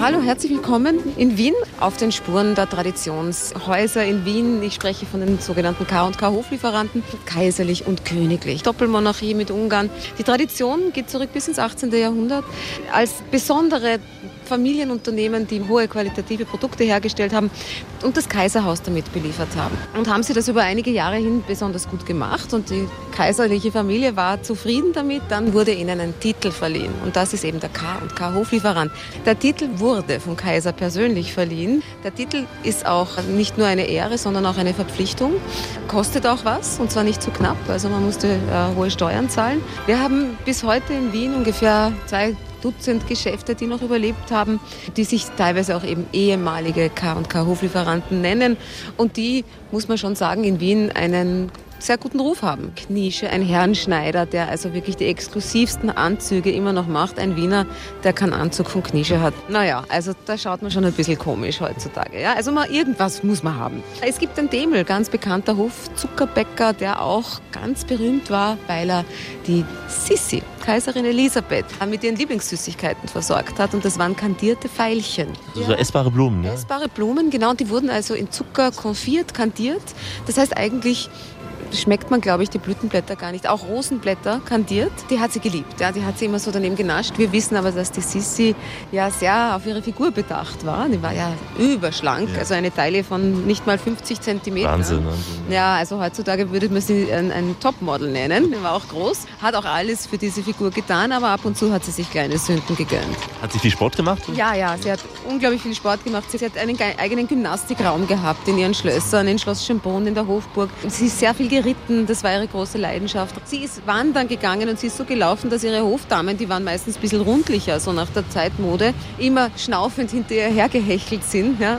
Hallo, herzlich willkommen in Wien auf den Spuren der Traditionshäuser in Wien. Ich spreche von den sogenannten K&K Hoflieferanten, kaiserlich und königlich. Doppelmonarchie mit Ungarn. Die Tradition geht zurück bis ins 18. Jahrhundert. Als besondere Familienunternehmen, die hohe qualitative Produkte hergestellt haben und das Kaiserhaus damit beliefert haben. Und haben sie das über einige Jahre hin besonders gut gemacht und die kaiserliche Familie war zufrieden damit. Dann wurde ihnen ein Titel verliehen und das ist eben der K&K Hoflieferant. Der Titel wurde vom Kaiser persönlich verliehen. Der Titel ist auch nicht nur eine Ehre, sondern auch eine Verpflichtung. Kostet auch was und zwar nicht zu knapp, also man musste hohe Steuern zahlen. Wir haben bis heute in Wien ungefähr 2 Dutzend Geschäfte, die noch überlebt haben, die sich teilweise auch eben ehemalige K&K Hoflieferanten nennen und die, muss man schon sagen, in Wien einen sehr guten Ruf haben. Kniesche, ein Herrenschneider, der also wirklich die exklusivsten Anzüge immer noch macht. Ein Wiener, der keinen Anzug von Kniesche hat. Naja, also da schaut man schon ein bisschen komisch heutzutage. Ja? Also irgendwas muss man haben. Es gibt einen Demel, ganz bekannter Hofzuckerbäcker, der auch ganz berühmt war, weil er die Sissi, Kaiserin Elisabeth, mit ihren Lieblingssüßigkeiten versorgt hat. Und das waren kandierte Veilchen. So essbare Blumen, ne? Essbare Blumen, genau. Und die wurden also in Zucker konfiert, kandiert. Das heißt eigentlich schmeckt man, glaube ich, die Blütenblätter gar nicht. Auch Rosenblätter kandiert, die hat sie geliebt. Ja, die hat sie immer so daneben genascht. Wir wissen aber, dass die Sissi ja sehr auf ihre Figur bedacht war. Die war ja überschlank, also eine Taille von nicht mal 50 Zentimeter. Wahnsinn. Ja, also heutzutage würde man sie ein Topmodel nennen. Die war auch groß, hat auch alles für diese Figur getan, aber ab und zu hat sie sich kleine Sünden gegönnt. Hat sie viel Sport gemacht? Ja, sie hat unglaublich viel Sport gemacht. Sie hat einen eigenen Gymnastikraum gehabt in ihren Schlössern, in Schloss Schönbrunn, in der Hofburg. Sie ist sehr viel geritten, das war ihre große Leidenschaft. Sie ist wandern gegangen und sie ist so gelaufen, dass ihre Hofdamen, die waren meistens ein bisschen rundlicher, so nach der Zeitmode, immer schnaufend hinter ihr hergehechelt sind. Ja.